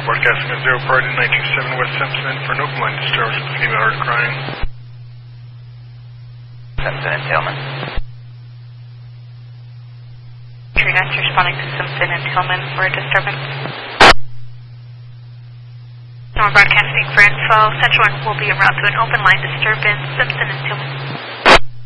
Broadcasting at 0 Pardon 927 West Simpson for an open line disturbance with female heard crying. Simpson and Tillman. Tree Nest responding to Simpson and Tillman for a disturbance. Normal broadcasting for info. Central 1 will be en route to an open line disturbance. Simpson and Tillman.